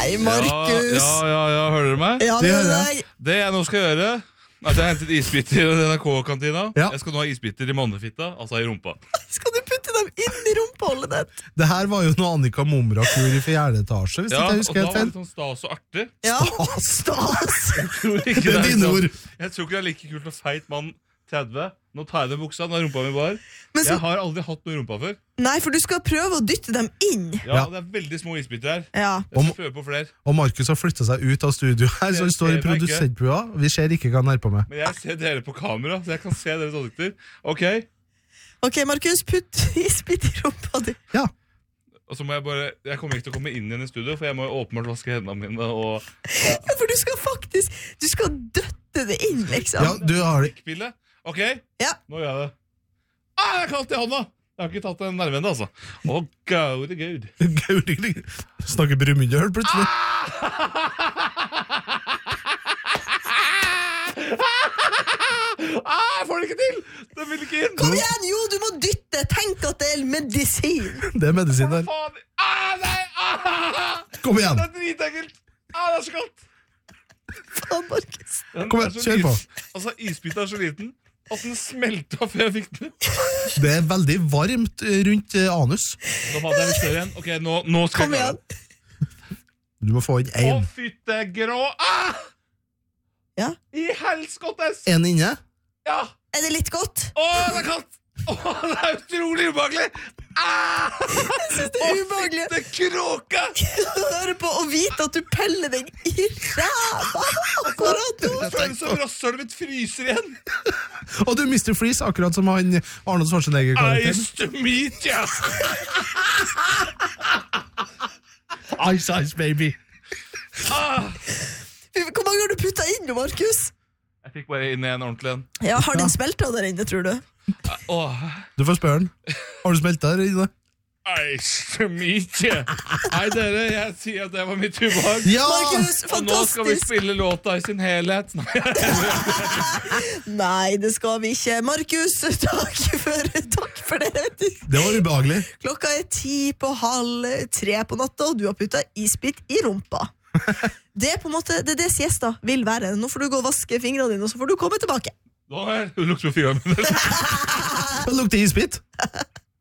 Nei, Markus. Ja, hører du meg? Ja, det hører jeg. Det jeg nå skal gjøre, er at jeg har hentet isbiter i NRK-kantina. Ja. Jeg skal nå ha isbiter i mannefitta, altså i rumpa. Skal du putte dem inn i rumpehullet ditt? Det her var jo noe Annika Momrak gjorde i 4. etasje, hvis Ja, ikke jeg og husker da helt var det feil. sånn stas og artig. Ja. Stas. Jeg tror ikke Det er dine ord. Jeg tror ikke det er like kult å feit mann 30. Nå tar jeg den buksa, nå er rumpa mi bar. Men så- Jeg har aldri hatt noe i rumpa før. Nei, for du skal prøve å dytte dem inn. Ja, det er veldig små isbiter her. Ja. Jeg skal prøve på flere. Og Markus har flyttet seg ut av studio her, så han står i ser meg ikke. produsentbrua. Vi ser ikke hva han er på med. Men jeg ser dere på kamera, så jeg kan se deres ansikter. Ok, Ok, Markus, putt isbit i rumpa di. Ja, og så må jeg kommer ikke til å komme inn igjen i studio, for jeg må jo åpenbart vaske hendene mine og Ja, for du skal faktisk døtte det inn, liksom. ja du har det. pille. Ok, Ja. nå gjør jeg det. Det er kaldt i hånda! Jeg har ikke tatt en nerve ennå, altså. Å, gode gud. Snakker Brumundjøl plutselig. Jeg får det ikke til! Det vil ikke inn! Kom igjen, jo, du må dytte. Tenk at det er medisin. Det er medisin der. Faen! Nei! Kom igjen. Det er dritekkelt! Det er så kaldt! Faen, Markus. Den Kom er igjen, så kjør på. Altså, isbiten er så liten at den smelta før jeg fikk den. Det er veldig varmt rundt anus. Nå fant jeg litt større igjen. Ok, nå skal Kom jeg igjen. Du må få inn Å, én. fytte grå! Ja. I helskottes! En inne. Ja! Er det litt godt? Å, det er kaldt! Å, det er utrolig ubehagelig! Jeg synes det er ubehagelig. Det kråke! Høre på og vite at du peller deg i ræva akkurat nå. Det føles som rasshølet mitt fryser igjen. Og du Mr. Freeze, akkurat som han Arnold Schwarzenegger-karakteren. Ice to meet ya! Ice, baby. Hvor mange har du puttet inn, Markus? Jeg fikk bare inn en ordentlig en. Ja, har den smeltet der inne, tror du? Åh, Du får spørre han. Har du smeltet der inne? ice to meet ya. Hei dere, jeg sier at det var mitt ubehag. Ja! Markus, Og nå skal vi fantastisk. spille låta i sin helhet. Nei, det skal vi ikke. Markus, takk for det. Det var ubehagelig. Klokka er 2:30 på natta, og du har puttet isbit i rumpa. Det er på en måte, det er det siesta vil være. Nå får du gå og vaske fingrene dine, og så får du komme tilbake. Nå er det lukter på fingrene mine. Det lukter isbit.